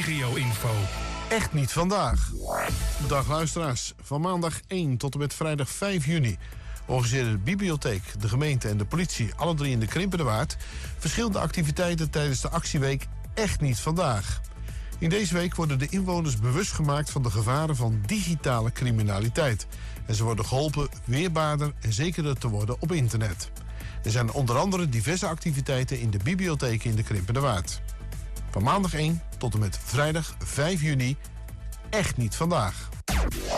regio-info. Echt niet vandaag. Dag luisteraars. Van maandag 1 tot en met vrijdag 5 juni... organiseerde de bibliotheek, de gemeente en de politie... alle drie in de Krimpenderwaard... verschillende activiteiten tijdens de actieweek Echt niet vandaag. In deze week worden de inwoners bewust gemaakt... van de gevaren van digitale criminaliteit. En ze worden geholpen weerbaarder en zekerder te worden op internet. Er zijn onder andere diverse activiteiten in de bibliotheken in de Krimpenderwaard. Van maandag 1 tot en met vrijdag 5 juni, Echt niet vandaag.